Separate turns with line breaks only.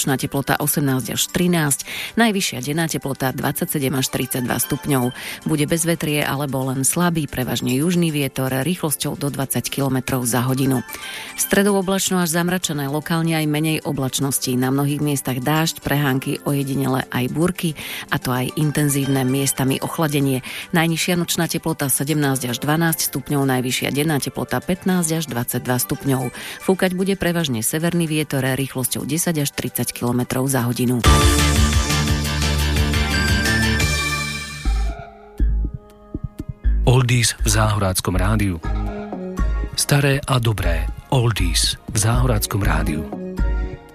nočná teplota 18 až 13, najvyššia denná teplota 27 až 32 stupňov. Bude bezvetrie alebo len slabý, prevažne južný vietor rýchlosťou do 20 km za hodinu. V stredu oblačno až zamračené, lokálne aj menej oblačnosti. Na mnohých miestach dážď, prehánky, ojedinele aj búrky, a to aj intenzívne, miestami ochladenie. Najnižšia nočná teplota 17 až 12 stupňov, najvyššia denná teplota 15 až 22 stupňov. Fúkať bude prevažne severný vietor rýchlosťou 10 až 30 km za hodinu.
Oldies v Záhoráckom rádiu. Staré a dobré Oldies v Záhoráckom rádiu.